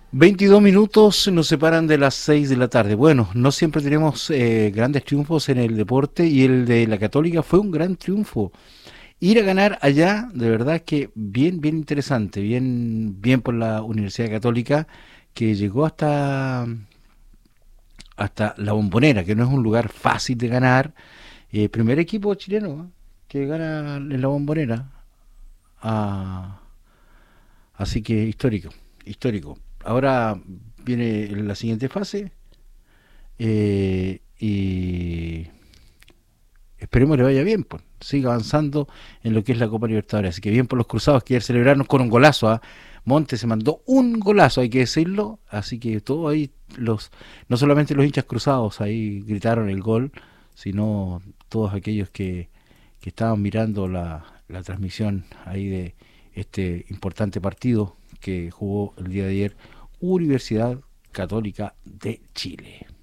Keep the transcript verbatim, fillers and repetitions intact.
veintidós minutos nos separan de las seis de la tarde. Bueno, no siempre tenemos eh, grandes triunfos en el deporte y el de la Católica fue un gran triunfo. Ir a ganar allá, de verdad que bien, bien interesante, bien, bien por la Universidad Católica que llegó hasta, hasta la Bombonera, que no es un lugar fácil de ganar. Eh, primer equipo chileno ¿eh? que gana en la Bombonera. Ah, así que histórico, histórico. Ahora viene la siguiente fase eh, y esperemos le vaya bien, pues, siga avanzando en lo que es la Copa Libertadores. Así que bien por los cruzados que ayer celebraron con un golazo. ¿ah? Monte se mandó un golazo, hay que decirlo. Así que todo ahí, los no solamente los hinchas cruzados ahí gritaron el gol, sino todos aquellos que, que estaban mirando la, la transmisión ahí de este importante partido que jugó el día de ayer Universidad Católica de Chile.